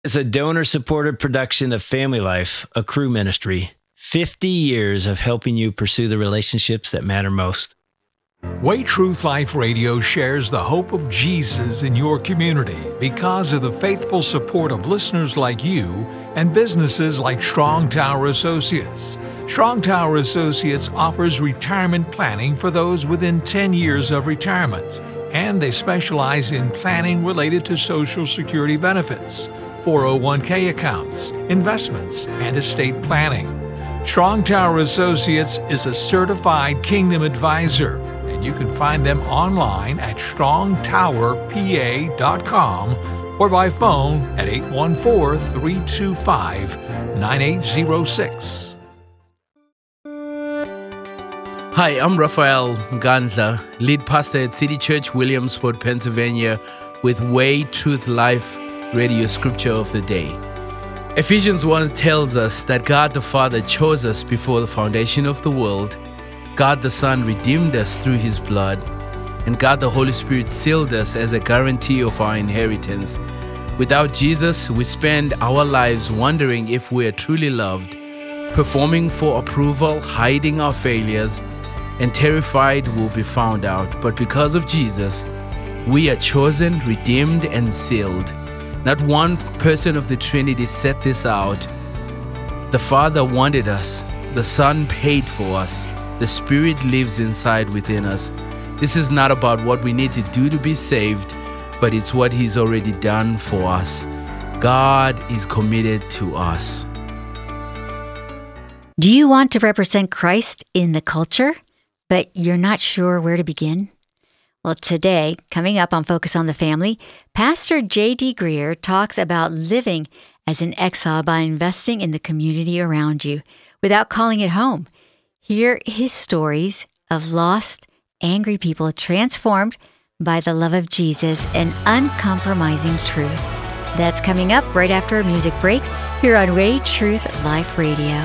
It's a donor-supported production of Family Life, a Cru ministry. 50 years of helping you pursue the relationships that matter most. Way Truth Life Radio shares the hope of Jesus in your community because of the faithful support of listeners like you and businesses like Strong Tower Associates. Strong Tower Associates offers retirement planning for those within 10 years of retirement, and they specialize in planning related to Social Security benefits, 401k accounts, investments, and estate planning. Strong Tower Associates is a certified Kingdom advisor, and you can find them online at strongtowerpa.com or by phone at 814-325-9806. Hi, I'm Raphael Ganza, lead pastor at City Church, Williamsport, Pennsylvania, with Way Truth Life Radio Scripture of the Day. Ephesians 1 tells us that God the Father chose us before the foundation of the world, God the Son redeemed us through His blood, and God the Holy Spirit sealed us as a guarantee of our inheritance. Without Jesus, we spend our lives wondering if we are truly loved, performing for approval, hiding our failures, and terrified we'll be found out. But because of Jesus, we are chosen, redeemed, and sealed. Not one person of the Trinity set this out. The Father wanted us. The Son paid for us. The Spirit lives inside within us. This is not about what we need to do to be saved, but it's what He's already done for us. God is committed to us. Do you want to represent Christ in the culture, but you're not sure where to begin? Well, today, coming up on Focus on the Family, Pastor J.D. Greear talks about living as an exile by investing in the community around you without calling it home. Hear his stories of lost, angry people transformed by the love of Jesus and uncompromising truth. That's coming up right after a music break here on Way Truth Life Radio.